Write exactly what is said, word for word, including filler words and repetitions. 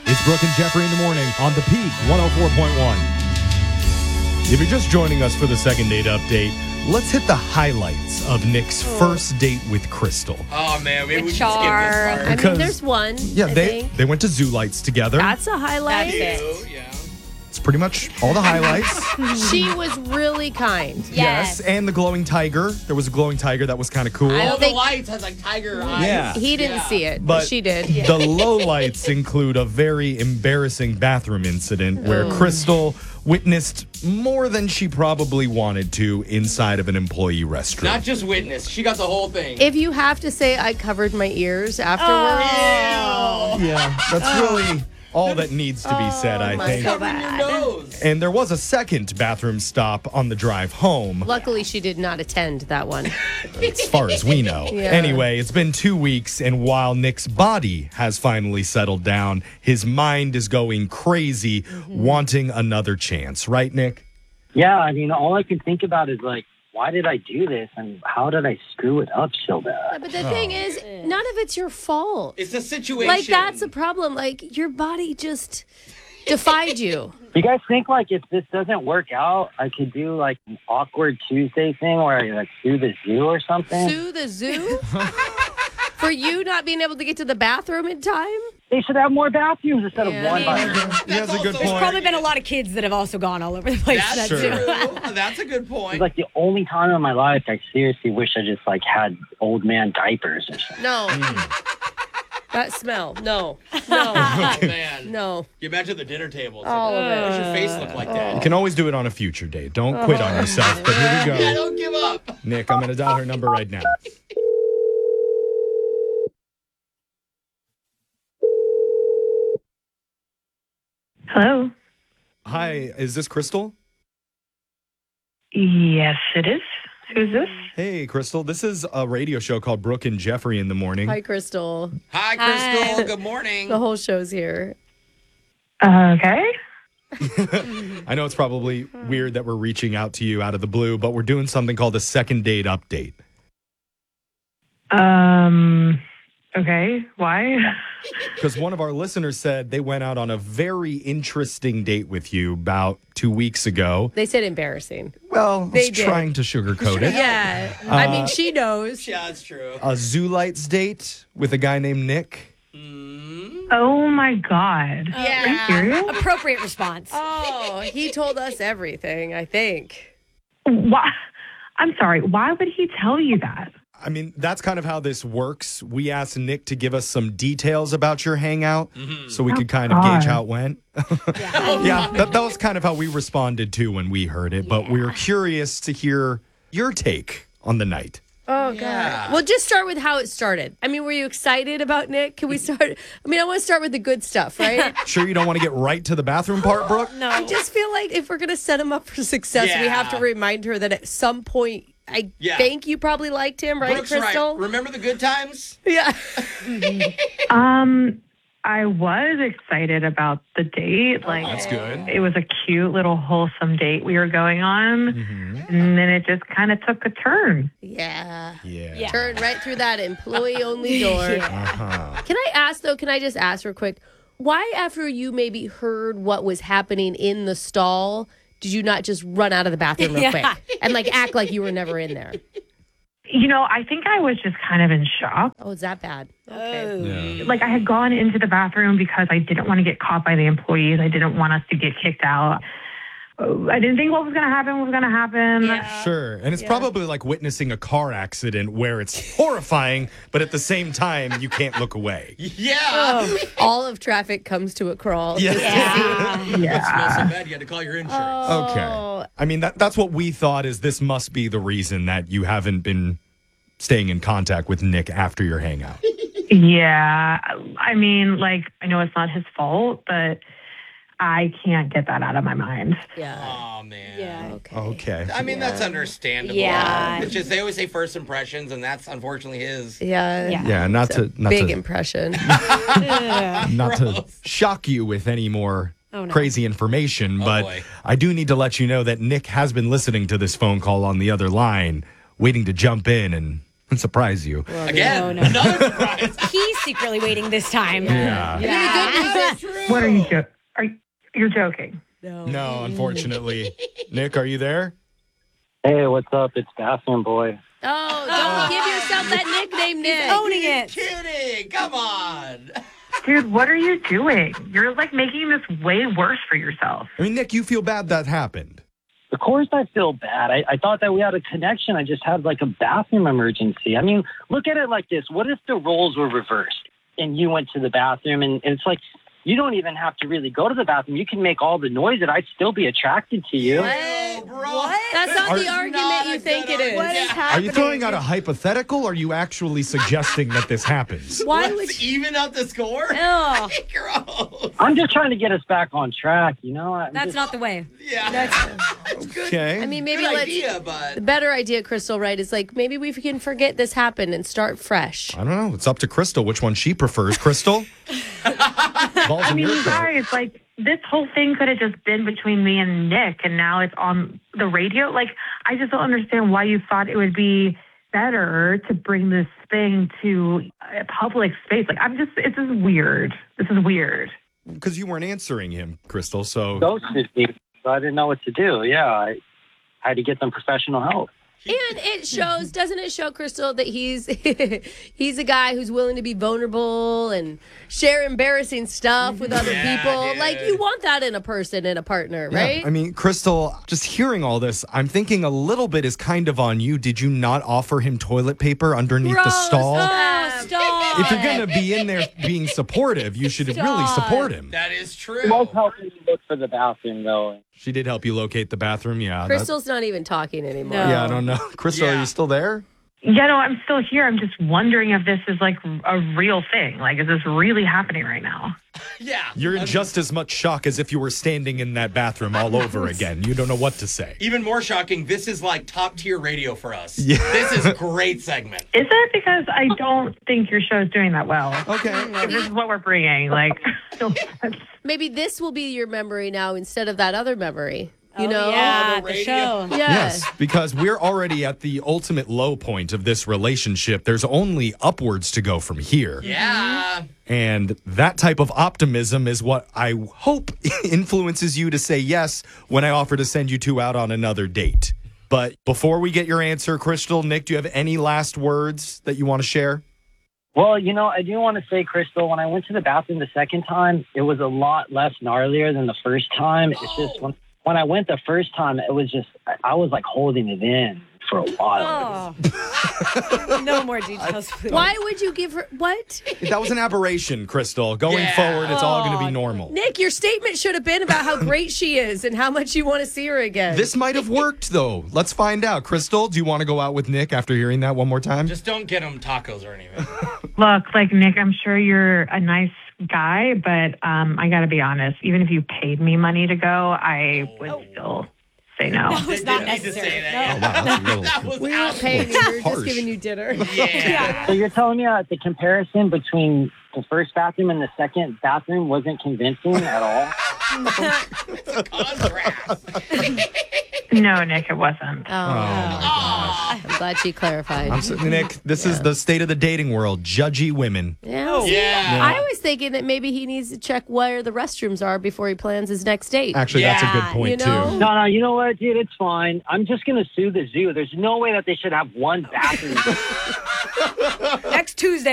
It's Brooke and Jeffrey in the morning on The Peak one oh four point one. If you're just joining us for the second date update, let's hit the highlights of Nick's oh. first date with Crystal. Oh, man. Maybe we Char. can skip this part. I Because, mean, there's one. Yeah, I they, think. they went to Zoo Lights together. That's a highlight. That's it. Yeah. It's pretty much all the highlights. She was really kind. Yes. And the glowing tiger. There was a glowing tiger that was kind of cool. I All don't the think- lights has like tiger eyes. Yeah. He didn't Yeah. see it, but, But she did. the low lights include a very embarrassing bathroom incident where Oh. Crystal witnessed more than she probably wanted to inside of an employee restroom. Not just witness. She got the whole thing. If you have to say I covered my ears afterwards. Ew. Yeah, that's really all that needs to be said, I my think. God. Covering your nose. And there was a second bathroom stop on the drive home, Luckily, she did not attend that one. as far as we know. Yeah. Anyway, it's been two weeks, and while Nick's body has finally settled down, his mind is going crazy, Mm-hmm. wanting another chance. Right, Nick? Yeah, I mean, all I can think about is like, why did I do this and how did I screw it up so bad? But the thing is, none of it's your fault. It's a situation. Like, that's a problem. Like, your body just defied you. You guys think like if this doesn't work out, I could do like an awkward Tuesday thing where I like sue the zoo or something? Sue the zoo? For you not being able to get to the bathroom in time? They should have more bathrooms instead Yeah. of one bathroom. He has a good also- point. Probably been a lot of kids that have also gone all over the place. That's Sure. true. That's a good It's point. like the only time in my life I seriously wish I just like had old man diapers or something. No. That smell. No. No. Oh, man. No. You imagine the dinner table. It's All like, of it. What's your face look like You that? can always do it on a future date. Don't quit on yourself. But here we Yeah, go. don't give up. Nick, I'm going to dial her number right now. Hello. Hi, is this Crystal? Yes, it is. Who's this? Hey, Crystal. This is a radio show called Brooke and Jeffrey in the morning. Hi, Crystal. Hi, Crystal. Good morning. The whole show's here. Okay. I know it's probably weird that we're reaching out to you out of the blue, but we're doing something called a second date update. Um. Okay. Why? Because one of our listeners said they went out on a very interesting date with you about two weeks ago. They said embarrassing. Well, I They was did. trying to sugarcoat it. Yeah. I mean, she knows. Yeah, that's true. A Zoo Lights date with a guy named Nick. Oh my God. Yeah. Are you serious? Appropriate response. Oh, he told us everything, I think. Why? I'm sorry. Why would he tell you that? I mean, that's kind of how this works. We asked Nick to give us some details about your hangout so we could kind of God. gauge how it went. yeah, that, that was kind of how we responded to when we heard it. But we were curious to hear your take on the night. Oh, Yeah. God. Well, just start with how it started. I mean, were you excited about Nick? Can we start? I mean, I want to start with the good stuff, right? Sure you don't want to get right to the bathroom part, Brooke? No. I just feel like if we're going to set him up for success, we have to Yeah. remind her that at some point, I Yeah. think you probably liked him, right, Brooke's Crystal? right. Remember the good times? Yeah. Um. I was excited about the date. Like, That's good. it was a cute little wholesome date we were going on, and then it just kind of took a turn. Yeah. Yeah. Yeah. Turn right through that employee-only door. Uh-huh. Can I ask, though, can I just ask real quick, why after you maybe heard what was happening in the stall, did you not just run out of the bathroom real Yeah. quick and, like, act like you were never in there? You know, I think I was just kind of in shock. Oh, it's that bad. Okay. Yeah. Like, I had gone into the bathroom because I didn't want to get caught by the employees. I didn't want us to get kicked out. Uh, I didn't think what was going to happen was going to happen. Sure. And it's probably like witnessing a car accident where it's horrifying, but at the same time, you can't look away. Yeah. All of traffic comes to a crawl. Yeah. Yeah. It smells so Yeah. bad you had to call your insurance. Oh. Okay. I mean, that, that's what we thought is this must be the reason that you haven't been staying in contact with Nick after your hangout. Yeah. I mean, like, I know it's not his fault, but I can't get that out of my mind. Yeah. Oh, man. Yeah. Okay. Okay. I mean, that's understandable. Yeah. It's just they always say first impressions, and that's unfortunately his. Yeah. Yeah. Yeah, not to not Big to impression. not to Gross. shock you with any more Oh, no. crazy information, Oh, but boy. I do need to let you know that Nick has been listening to this phone call on the other line, waiting to jump in and and surprise you. Again, no, no. another surprise. He's secretly waiting this time. Yeah. That's true. What are you jo- are you, you're joking? No, unfortunately. Nick, are you there? Hey, what's up? It's Bathroom Boy. Oh, don't give yourself that nickname, Nick. Owning it. Kidding. Come on. Dude, what are you doing? You're like making this way worse for yourself. I mean, Nick, you feel bad that happened. Of course I feel bad. I, I thought that we had a connection. I just had like a bathroom emergency. I mean, look at it like this. What if the roles were reversed and you went to the bathroom and, and it's like you don't even have to really go to the bathroom. You can make all the noise and I'd still be attracted to you. Oh, bro. What? That's not Are- the argument Not a you think good it is. What is Are happening? you throwing out a hypothetical or are you actually suggesting that this happens? Why Let's would you? even up the score? Ugh, Gross. I'm just trying to get us back on track, you know? I'm that's just- not the way. Yeah. That's good. Okay. I mean, maybe Good let's. idea, The but better idea, Crystal, right, is like maybe we can forget this happened and start fresh. I don't know. It's up to Crystal which one she prefers. Crystal? Balls I in mean, your you court. guys, like, this whole thing could have just been between me and Nick, and now it's on the radio. Like, I just don't understand why you thought it would be better to bring this thing to a public space. Like, I'm just, it's just weird. This is weird. Because you weren't answering him, Crystal. So ghosted me, so I didn't know what to do. Yeah, I had to get some professional help. And it shows, doesn't it show, Crystal, that he's he's a guy who's willing to be vulnerable and share embarrassing stuff with other Yeah, people. dude. Like, you want that in a person, in a partner, Yeah, right? I mean, Crystal, just hearing all this, I'm thinking a little bit is kind of on you. Did you not offer him toilet paper underneath the Gross. stall? Oh, stop. If you're going to be in there being supportive, you should really Stop. support him. that is true. It was helping me look for the bathroom, though. She did help you locate the bathroom. Yeah. that- Crystal's not even talking anymore. No. yeah, I don't know. Crystal, are Yeah. you still there? Yeah, no, I'm still here. I'm just wondering if this is like a real thing. Like, is this really happening right now? Yeah. You're in just as much shock as if you were standing in that bathroom all over again. You don't know what to say. Even more shocking, this is like top tier radio for us. Yeah. This is a great segment. Is it? Because I don't think your show's doing that well. Okay. If this is what we're bringing, like, no offense. Maybe this will be your memory now instead of that other memory. You Oh, know? yeah, the the, radio. show. Yeah. Yes, because we're already at the ultimate low point of this relationship. There's only upwards to go from here. Yeah. And that type of optimism is what I hope influences you to say yes when I offer to send you two out on another date. But before we get your answer, Crystal, Nick, do you have any last words that you want to share? Well, you know, I do want to say, Crystal, when I went to the bathroom the second time, it was a lot less gnarlier than the first time. It's just when, when I went the first time, it was just, I, I was like holding it in for a while. Oh. No more details, please. Why would you give her what? That was an aberration, Crystal. Going Yeah. forward, it's all going to Oh, be normal. Nick, your statement should have been about how great she is and how much you want to see her again. This might have worked, though. Let's find out. Crystal, do you want to go out with Nick after hearing that one more time? Just don't get him tacos or anything. Look, like, Nick, I'm sure you're a nice guy, but um, I got to be honest. Even if you paid me money to go, I would still say no. That was They not didn't need to necessary. say No. that. Oh, wow, that's a little- That was we weren't out. paying you, we were Harsh. just giving you dinner. Yeah. So you're telling me that the comparison between the first bathroom and the second bathroom wasn't convincing at all? Contrast. No, Nick, it wasn't. Oh, I'm glad she clarified. I'm so, Nick, this is the state of the dating world. Judgy women. yeah. Yeah. I was thinking that maybe he needs to check where the restrooms are before he plans his next date. Actually, that's a Yeah, good point, you know? too. No, no, you know what, dude? It's fine. I'm just going to sue the zoo. There's no way that they should have one bathroom. Next Tuesday.